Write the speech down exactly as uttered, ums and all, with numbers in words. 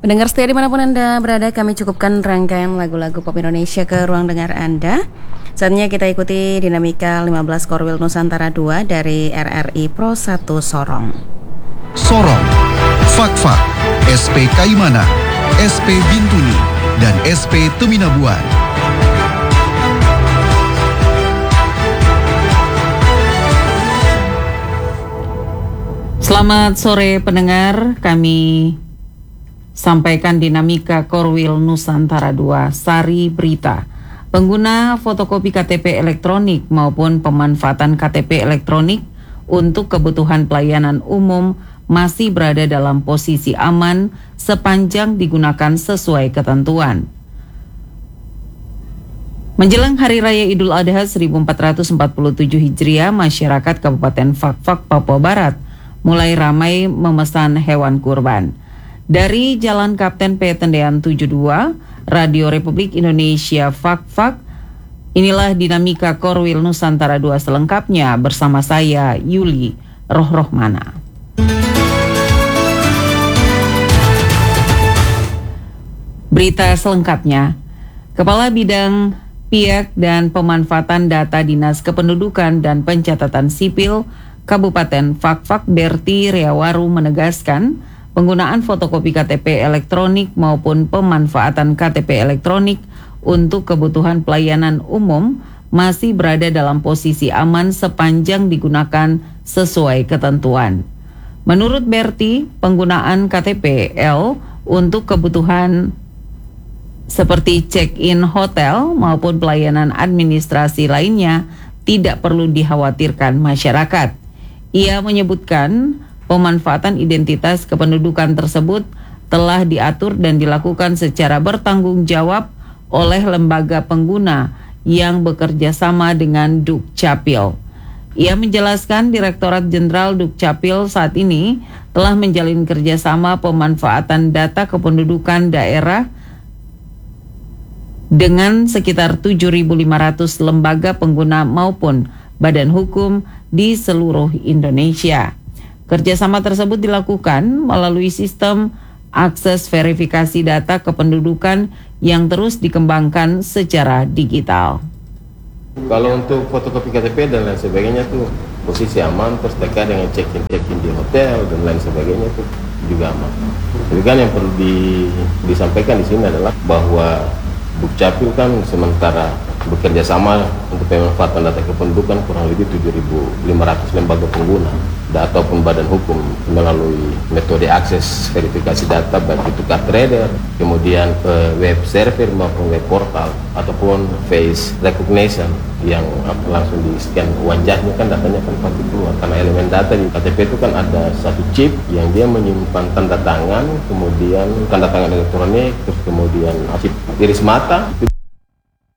Pendengar setia dimanapun Anda berada, kami cukupkan rangkaian lagu-lagu pop Indonesia ke ruang dengar Anda. Saatnya kita ikuti dinamika lima belas Korwil Nusantara dua dari R R I Pro satu Sorong. Sorong, Fak-Fak, S P Kaimana, S P Bintuni, dan S P Teminabuan. Selamat sore pendengar, kami sampaikan dinamika Korwil Nusantara dua, Sari Berita. Pengguna fotokopi K T P elektronik maupun pemanfaatan K T P elektronik untuk kebutuhan pelayanan umum masih berada dalam posisi aman sepanjang digunakan sesuai ketentuan. Menjelang Hari Raya Idul Adha seribu empat ratus empat puluh tujuh Hijriah, masyarakat Kabupaten Fak-Fak, Papua Barat mulai ramai memesan hewan kurban. Dari Jalan Kapten P. Tendean tujuh puluh dua, Radio Republik Indonesia Fak-Fak, inilah dinamika Korwil Nusantara dua selengkapnya bersama saya, Yuli Rohrohmana. Berita selengkapnya, Kepala Bidang Piak dan Pemanfaatan Data Dinas Kependudukan dan Pencatatan Sipil Kabupaten Fak-Fak, Berti Riawaru menegaskan, penggunaan fotokopi K T P elektronik maupun pemanfaatan K T P elektronik untuk kebutuhan pelayanan umum masih berada dalam posisi aman sepanjang digunakan sesuai ketentuan. Menurut Berti, penggunaan K T P L untuk kebutuhan seperti check-in hotel maupun pelayanan administrasi lainnya tidak perlu dikhawatirkan masyarakat. Ia menyebutkan pemanfaatan identitas kependudukan tersebut telah diatur dan dilakukan secara bertanggung jawab oleh lembaga pengguna yang bekerja sama dengan Dukcapil. Ia menjelaskan Direktorat Jenderal Dukcapil saat ini telah menjalin kerjasama pemanfaatan data kependudukan daerah dengan sekitar tujuh ribu lima ratus lembaga pengguna maupun badan hukum di seluruh Indonesia. Kerjasama tersebut dilakukan melalui sistem akses verifikasi data kependudukan yang terus dikembangkan secara digital. Kalau untuk fotokopi K T P dan lain sebagainya tuh posisi aman, terus terkait dengan check-in check-in di hotel dan lain sebagainya tuh juga aman. Jadi kan yang perlu di, disampaikan di sini adalah bahwa Dukcapil kan sementara bekerja sama untuk pemanfaatan data kependudukan kurang lebih tujuh ribu lima ratus lembaga pengguna ataupun badan hukum melalui metode akses verifikasi data baik itu card reader, kemudian eh, web server maupun web portal ataupun face recognition yang langsung di scan wajahnya kan datanya kan pasti keluar karena elemen data di K T P itu kan ada satu chip yang dia menyimpan tanda tangan, kemudian tanda tangan elektronik, terus kemudian chip iris mata.